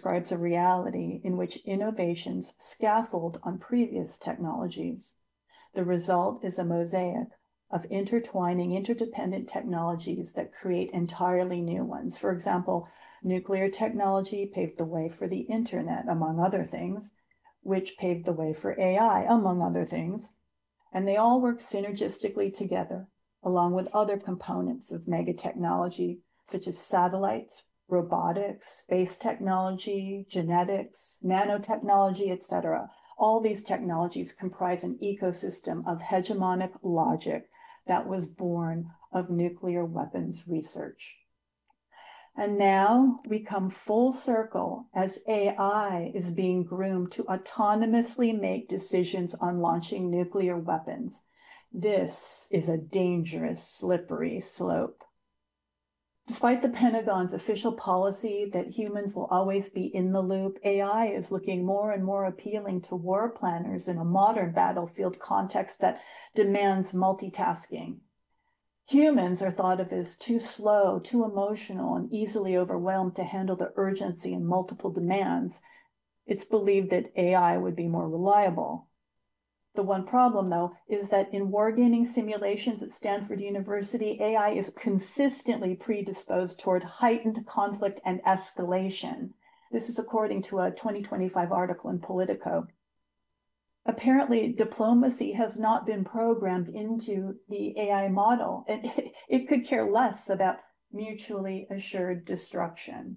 describes a reality in which innovations scaffold on previous technologies. The result is a mosaic of intertwining interdependent technologies that create entirely new ones. For example, nuclear technology paved the way for the internet, among other things, which paved the way for AI, among other things. And they all work synergistically together, along with other components of megatechnology, such as satellites, robotics, space technology, genetics, nanotechnology, etc. All these technologies comprise an ecosystem of hegemonic logic that was born of nuclear weapons research. And now we come full circle as AI is being groomed to autonomously make decisions on launching nuclear weapons. This is a dangerous, slippery slope. Despite the Pentagon's official policy that humans will always be in the loop, AI is looking more and more appealing to war planners in a modern battlefield context that demands multitasking. Humans are thought of as too slow, too emotional, and easily overwhelmed to handle the urgency and multiple demands. It's believed that AI would be more reliable. The one problem, though, is that in wargaming simulations at Stanford University, AI is consistently predisposed toward heightened conflict and escalation. This is according to a 2025 article in Politico. Apparently, diplomacy has not been programmed into the AI model, and it could care less about mutually assured destruction.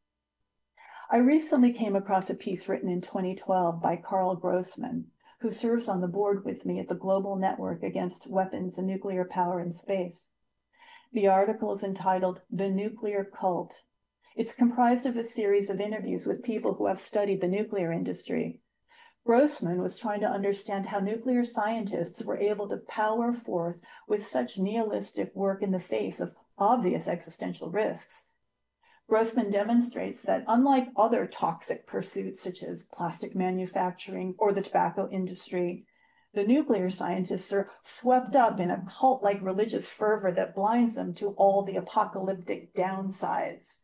I recently came across a piece written in 2012 by Carl Grossman, who serves on the board with me at the Global Network Against Weapons and Nuclear Power in Space. The article is entitled "The Nuclear Cult." It's comprised of a series of interviews with people who have studied the nuclear industry. Grossman was trying to understand how nuclear scientists were able to power forth with such nihilistic work in the face of obvious existential risks. Grossman demonstrates that unlike other toxic pursuits such as plastic manufacturing or the tobacco industry, the nuclear scientists are swept up in a cult-like religious fervor that blinds them to all the apocalyptic downsides.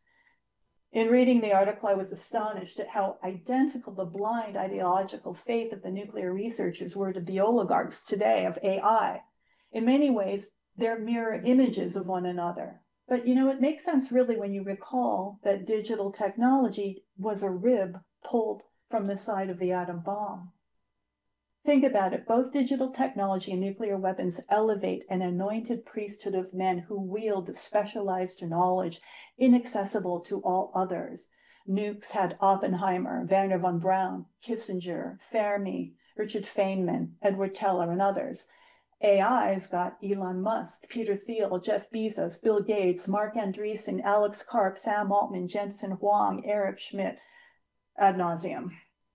In reading the article, I was astonished at how identical the blind ideological faith of the nuclear researchers were to the oligarchs today of AI. In many ways, they're mirror images of one another. But it makes sense really when you recall that digital technology was a rib pulled from the side of the atom bomb. Think about it. Both digital technology and nuclear weapons elevate an anointed priesthood of men who wield specialized knowledge inaccessible to all others. Nukes had Oppenheimer, Wernher von Braun, Kissinger, Fermi, Richard Feynman, Edward Teller, and others. AI's got Elon Musk, Peter Thiel, Jeff Bezos, Bill Gates, Mark Andreessen, Alex Karp, Sam Altman, Jensen Huang, Eric Schmidt, ad nauseum.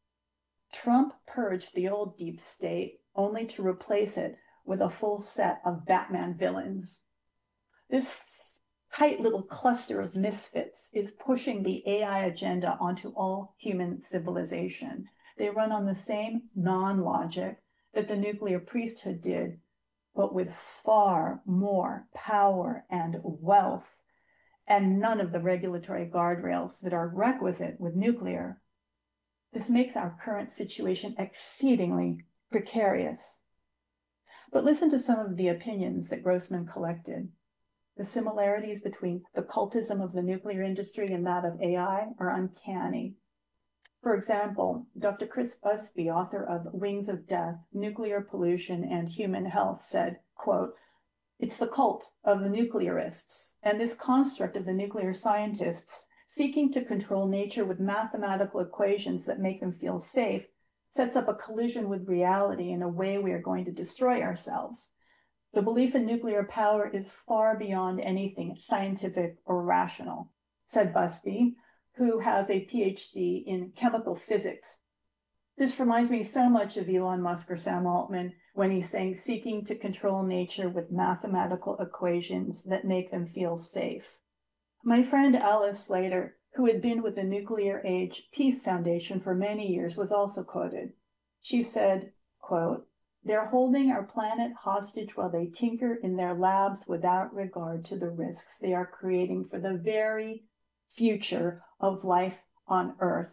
Trump purged the old deep state only to replace it with a full set of Batman villains. This tight little cluster of misfits is pushing the AI agenda onto all human civilization. They run on the same non-logic that the nuclear priesthood did, but with far more power and wealth, and none of the regulatory guardrails that are requisite with nuclear. This makes our current situation exceedingly precarious. But listen to some of the opinions that Grossman collected. The similarities between the cultism of the nuclear industry and that of AI are uncanny. For example, Dr. Chris Busby, author of Wings of Death, Nuclear Pollution and Human Health, said, quote, "It's the cult of the nuclearists, and this construct of the nuclear scientists seeking to control nature with mathematical equations that make them feel safe sets up a collision with reality in a way we are going to destroy ourselves. The belief in nuclear power is far beyond anything scientific or rational," said Busby, who has a PhD in chemical physics. This reminds me so much of Elon Musk or Sam Altman when he's saying seeking to control nature with mathematical equations that make them feel safe. My friend Alice Slater, who had been with the Nuclear Age Peace Foundation for many years, was also quoted. She said, quote, "They're holding our planet hostage while they tinker in their labs without regard to the risks they are creating for the very future of life on Earth."